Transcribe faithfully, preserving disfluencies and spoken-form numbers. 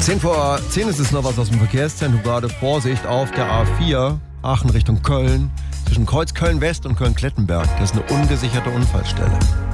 zehn vor zehn ist es noch was aus dem Verkehrszentrum. Gerade Vorsicht auf der A vier, Aachen Richtung Köln. Zwischen Kreuz Köln-West und Köln-Klettenberg. Das ist eine ungesicherte Unfallstelle.